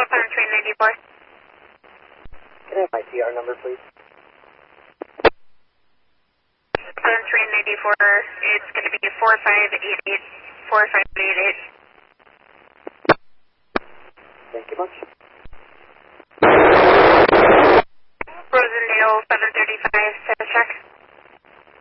7394. Can I have my CR number, please? 7394, it's going to be 4588, 4588. Thank you much.